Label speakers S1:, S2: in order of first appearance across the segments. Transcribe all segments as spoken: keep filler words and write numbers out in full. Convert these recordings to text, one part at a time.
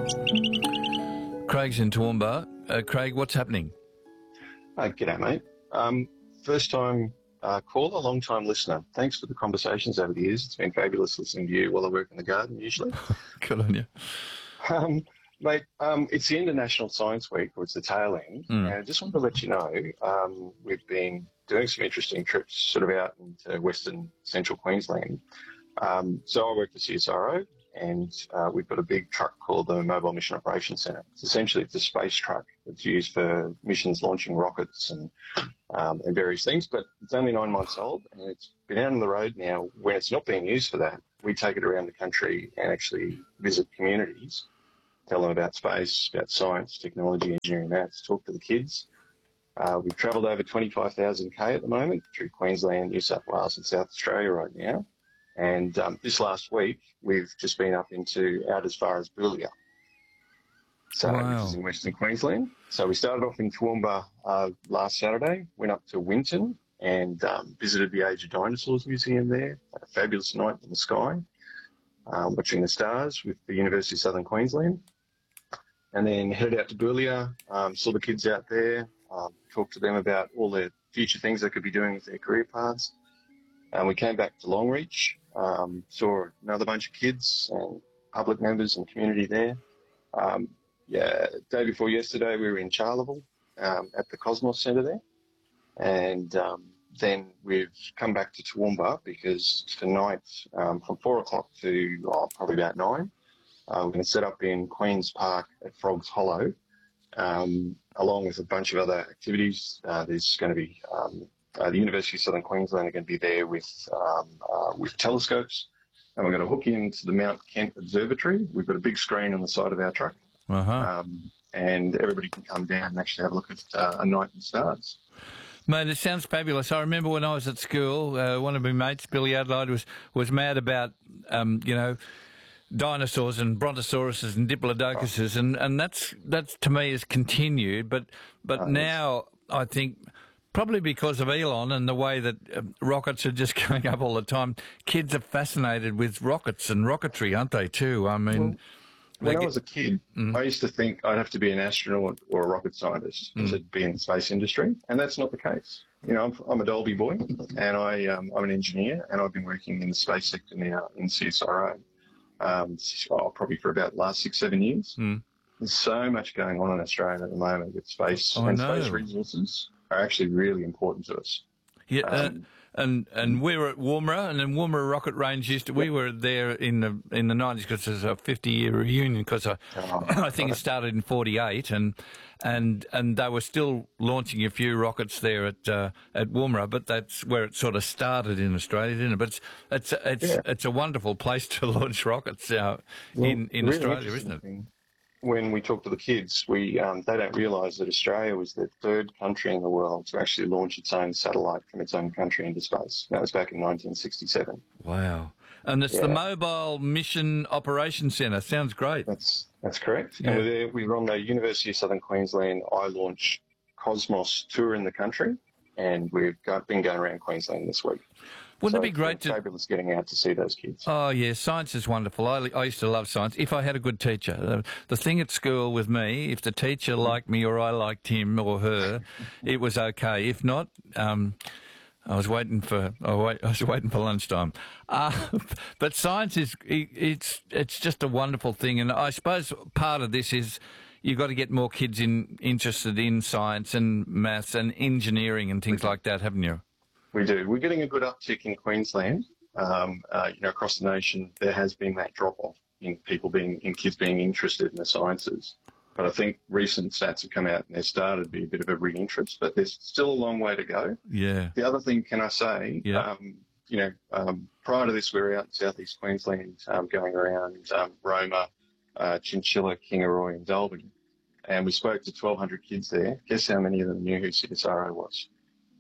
S1: Craig's in Toowoomba. Uh, Craig, what's happening?
S2: Hi, g'day, mate. Um, first time uh, caller, long time listener. Thanks for the conversations over the years. It's been fabulous listening to you while I work in the garden, usually.
S1: Good on you.
S2: Um, mate, um, it's the end of National Science Week, or it's the tail end,
S1: Mm.
S2: and I just wanted to let you know um, we've been doing some interesting trips sort of out into Western Central Queensland. Um, so I work for C S R O, and uh, we've got a big truck called the Mobile Mission Operations Centre. It's essentially it's a space truck that's used for missions launching rockets and um, and various things, but it's only nine months old, and it's been out on the road now. When it's not being used for that, we take it around the country and actually visit communities, tell them about space, about science, technology, engineering, maths, talk to the kids. Uh, we've travelled over twenty-five thousand K at the moment through Queensland, New South Wales and South Australia right now. And um, this last week, we've just been up into out as far as Boulia, so
S1: Wow.
S2: which is in Western Queensland. So we started off in Toowoomba uh, last Saturday, went up to Winton and um, visited the Age of Dinosaurs Museum there. Had a fabulous night in the sky, um, watching the stars with the University of Southern Queensland. And then headed out to Boulia, um, saw the kids out there, um, talked to them about all their future things they could be doing with their career paths. And we came back to Longreach, um, saw another bunch of kids and public members and community there. Um, yeah, day before yesterday we were in Charleville um, at the Cosmos Centre there. And um, then we've come back to Toowoomba because tonight um, from four o'clock to oh, probably about nine, uh, we're going to set up in Queen's Park at Frogs Hollow, um, along with a bunch of other activities. Uh, there's going to be... Um, Uh, the University of Southern Queensland are going to be there with um, uh, with telescopes, and we're going to hook into the Mount Kent Observatory. We've got a big screen on the side of our truck,
S1: Uh-huh.
S2: um, and everybody can come down and actually have a look at uh, a night in the stars.
S1: Mate, it sounds fabulous. I remember when I was at school, uh, one of my mates, Billy Adelaide, was, was mad about, um, you know, dinosaurs and brontosauruses and diplodocuses, and, and that's, that's to me has continued. But, but
S2: Oh,
S1: now I think... Probably because of Elon and the way that uh, rockets are just going up all the time, kids are fascinated with rockets and rocketry, aren't they, too? I mean...
S2: Well, when I
S1: get,
S2: was a kid,
S1: mm.
S2: I used to think I'd have to be an astronaut or a rocket scientist
S1: Mm.
S2: to be in the space industry, and that's not the case. You know, I'm, I'm a Dolby boy, and I, um, I'm an engineer, and I've been working in the space sector now in C S R O, um, oh, probably for about the last six, seven years.
S1: Mm.
S2: There's so much going on in Australia at the moment with space,
S1: I
S2: and
S1: know.
S2: space resources are actually really important to us.
S1: Yeah, uh,
S2: Um,
S1: and and we were at Woomera, and then Woomera Rocket Range used to. We were there in the in the nineties because there's a fifty year reunion. Because I,
S2: Oh,
S1: I think it started in forty-eight, and and and they were still launching a few rockets there at uh, at Woomera. But that's where it sort of started in Australia, didn't it? But it's it's it's,
S2: Yeah.
S1: it's a wonderful place to launch rockets uh,
S2: Well,
S1: in in
S2: really
S1: Australia,
S2: interesting
S1: isn't it?
S2: thing, when we talk to the kids, we um, they don't realise that Australia was the third country in the world to actually launch its own satellite from its own country into space. That was back in nineteen sixty-seven.
S1: Wow. And it's
S2: Yeah.
S1: the Mobile Mission Operations Centre. Sounds great.
S2: That's that's correct.
S1: Yeah.
S2: And we're there, we were on the University of Southern Queensland iLaunch Cosmos tour in the country, and we've got, been going around Queensland this week.
S1: Wouldn't
S2: So
S1: it be great
S2: it's
S1: to...
S2: fabulous getting out to see those kids.
S1: Oh, yeah, science is wonderful. I, I used to love science if I had a good teacher. The, the thing at school with me, if the teacher liked me or I liked him or her, it was okay. If not, um, I was waiting for I, wait, I was waiting for lunchtime. Uh, but science is it, it's it's just a wonderful thing, and I suppose part of this is you've got to get more kids in interested in science and maths and engineering and things like that, haven't you?
S2: We do. We're getting a good uptick in Queensland. Um, uh, you know, across the nation, there has been that drop-off in people being, in kids being interested in the sciences. But I think recent stats have come out and there's started to be a bit of a re-interest, but there's still a long way to go.
S1: Yeah.
S2: The other thing, can I say,
S1: Yeah.
S2: um, you know, um, prior to this, we were out in southeast Queensland um, going around um, Roma, uh, Chinchilla, Kingaroy and Dalby, and we spoke to twelve hundred kids there. Guess how many of them knew who C S R O was?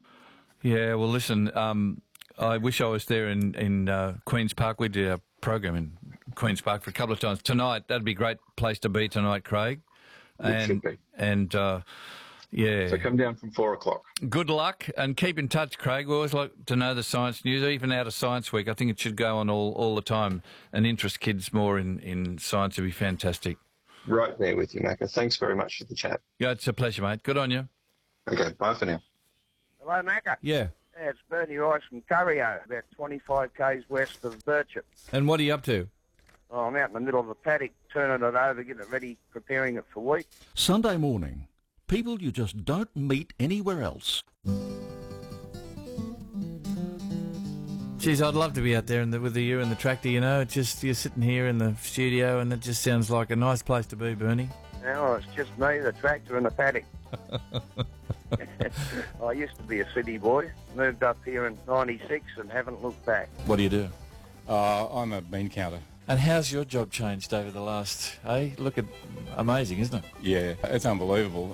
S1: Yeah, well, listen, um, I wish I was there in, in uh, Queen's Park. We did a program in Queen's Park for a couple of times. Tonight, that'd be a great place to be tonight, Craig.
S2: It
S1: And,
S2: should be.
S1: And, uh, yeah.
S2: So come down from four o'clock.
S1: Good luck and keep in touch, Craig. We always like to know the science news, even out of Science Week. I think it should go on all, all the time and interest kids more in, in science would be fantastic.
S2: Right there with you, Macca. Thanks very much for the chat.
S1: Yeah, it's a pleasure, mate. Good on you.
S2: Okay, bye for now.
S3: Hello, Macca.
S4: Yeah.
S3: Yeah, it's Bernie Rice from Currio, about twenty-five k's west of Birchip.
S4: And what are you up to?
S3: Oh, I'm out in the middle of the paddock, turning it over, getting it ready, preparing it for wheat.
S5: Sunday morning. People you just don't meet anywhere else.
S1: Geez, I'd love to be out there in the, with you and the tractor, you know. It's just, you're sitting here in the studio and it just sounds like a nice place to be, Bernie.
S3: Now it's just me, the tractor and the paddock. I used to be a city boy, moved up here in ninety-six and haven't looked back.
S1: What do you do?
S4: Uh, I'm a bean counter.
S1: And how's your job changed over the last, eh? Look at, amazing, isn't it?
S4: Yeah, it's unbelievable.